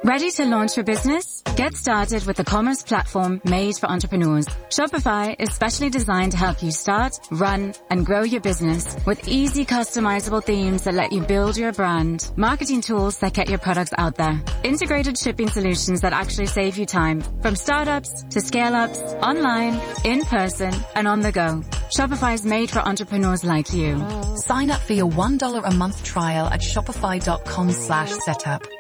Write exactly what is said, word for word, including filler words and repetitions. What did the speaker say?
Ready to launch your business? Get started with the commerce platform made for entrepreneurs. Shopify is specially designed to help you start, run, and grow your business with easy customizable themes that let you build your brand, marketing tools that get your products out there, integrated shipping solutions that actually save you time, from startups to scale-ups, online, in person, and on the go. Shopify is made for entrepreneurs like you. Sign up for your one dollar a month trial at shopify dot com slash setup.